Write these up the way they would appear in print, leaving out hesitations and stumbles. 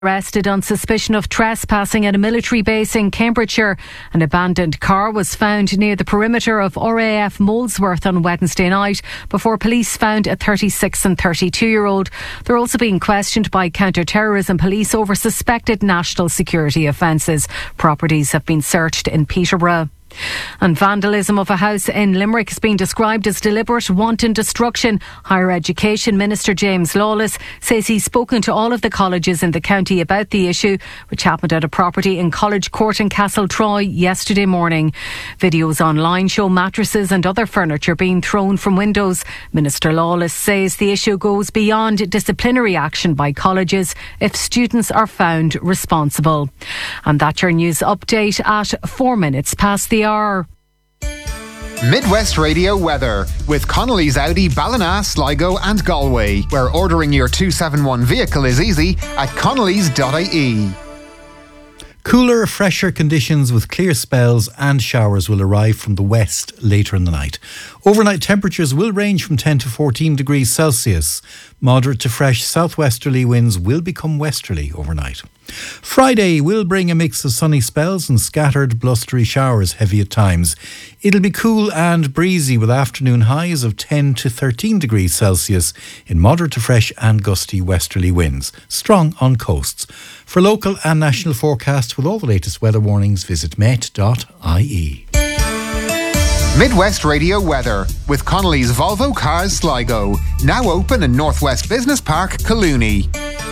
Arrested on suspicion of trespassing at a military base in Cambridgeshire. An abandoned car was found near the perimeter of RAF Molesworth on Wednesday night before police found a 36 and 32-year-old. They're also being questioned by counter-terrorism police over suspected national security offences. Properties have been searched in Peterborough. And vandalism of a house in Limerick has been described as deliberate wanton destruction. Higher Education Minister James Lawless says he's spoken to all of the colleges in the county about the issue, which happened at a property in College Court in Castletroy yesterday morning. Videos online show mattresses and other furniture being thrown from windows. Minister Lawless says the issue goes beyond disciplinary action by colleges if students are found responsible. And that's your news update at 4 minutes past the hour. Midwest Radio weather with Connolly's Audi Ballina, Sligo and Galway, where ordering your 271 vehicle is easy at connolly's.ie. Cooler, fresher conditions with clear spells and showers will arrive from the west later in the night. Overnight temperatures will range from 10 to 14 degrees Celsius. Moderate to fresh southwesterly winds will become westerly overnight. Friday will bring a mix of sunny spells and scattered blustery showers, heavy at times. It'll be cool and breezy with afternoon highs of 10 to 13 degrees Celsius in moderate to fresh and gusty westerly winds, strong on coasts. For local and national forecasts with all the latest weather warnings, visit met.ie. Midwest Radio weather with Connolly's Volvo Cars Sligo, now open in Northwest Business Park, Collooney.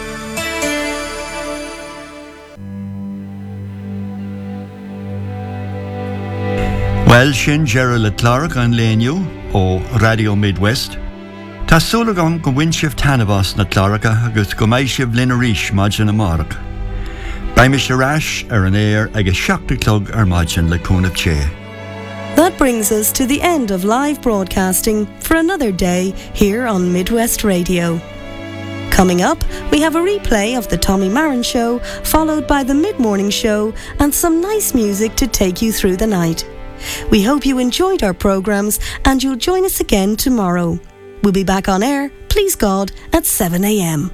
Well, sin Gerald le Clark an léniu ó Radio Midwest. Tá súlagam go bhain tanabas na Clarka agus go mbeidh sibh linn arís maidin na marach. Baim is arás an air agus seachta clog maidin le cúnamh ché. That brings us to the end of live broadcasting for another day here on Midwest Radio. Coming up, we have a replay of the Tommy Marin Show, followed by the Mid-Morning Show and some nice music to take you through the night. We hope you enjoyed our programmes and you'll join us again tomorrow. We'll be back on air, please God, at 7 a.m.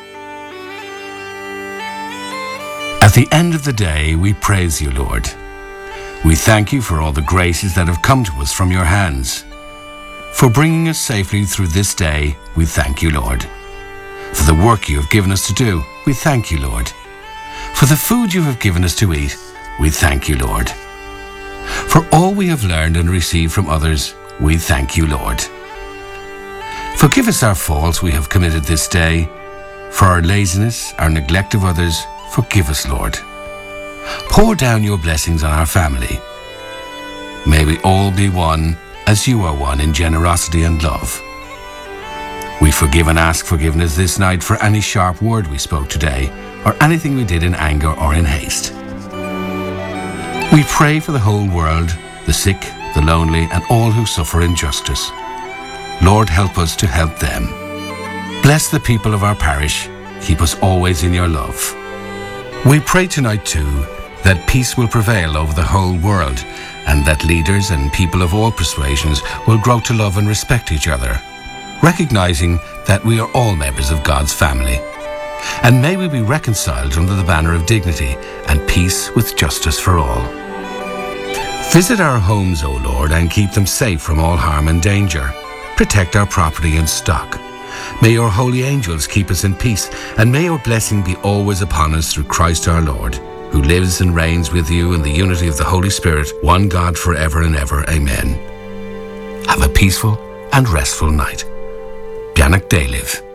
At the end of the day, we praise you, Lord. We thank you for all the graces that have come to us from your hands. For bringing us safely through this day, we thank you, Lord. For the work you have given us to do, we thank you, Lord. For the food you have given us to eat, we thank you, Lord. For all we have learned and received from others, we thank you, Lord. Forgive us our faults we have committed this day. For our laziness, our neglect of others, forgive us, Lord. Pour down your blessings on our family. May we all be one as you are one in generosity and love. We forgive and ask forgiveness this night for any sharp word we spoke today or anything we did in anger or in haste. We pray for the whole world, the sick, the lonely, and all who suffer injustice. Lord, help us to help them. Bless the people of our parish. Keep us always in your love. We pray tonight, too, that peace will prevail over the whole world and that leaders and people of all persuasions will grow to love and respect each other, recognizing that we are all members of God's family. And may we be reconciled under the banner of dignity and peace with justice for all. Visit our homes, O Lord, and keep them safe from all harm and danger. Protect our property and stock. May your holy angels keep us in peace, and may your blessing be always upon us through Christ our Lord, who lives and reigns with you in the unity of the Holy Spirit, one God forever and ever. Amen. Have a peaceful and restful night. Bianach Daliv.